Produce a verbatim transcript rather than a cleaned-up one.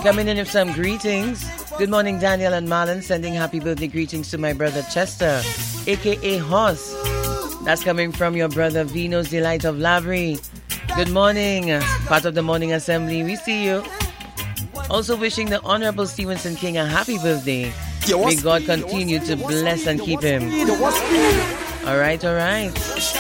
Coming in with some greetings. Good morning, Daniel and Marlon. Sending happy birthday greetings to my brother Chester, a k a. Hoss. That's coming from your brother Vino's Delight of Lavery. Good morning. Part of the morning assembly. We see you. Also wishing the Honorable Stevenson King a happy birthday. May God continue to bless and keep him. All right, all right.